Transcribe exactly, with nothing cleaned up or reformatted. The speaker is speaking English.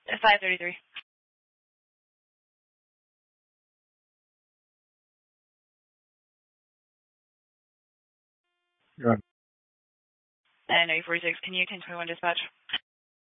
five thirty-three. You're on. And eight forty-six, can you ten twenty-one dispatch?